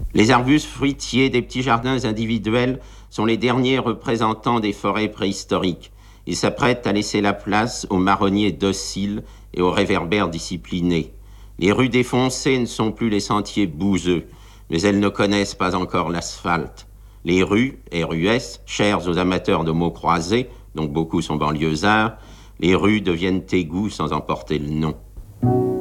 Les arbustes fruitiers des petits jardins individuels sont les derniers représentants des forêts préhistoriques. Ils s'apprêtent à laisser la place aux marronniers dociles et aux réverbères disciplinés. Les rues défoncées ne sont plus les sentiers bouseux, mais elles ne connaissent pas encore l'asphalte. Les rues, RUS, chères aux amateurs de mots croisés, dont beaucoup sont banlieusards, les rues deviennent égouts sans en porter le nom.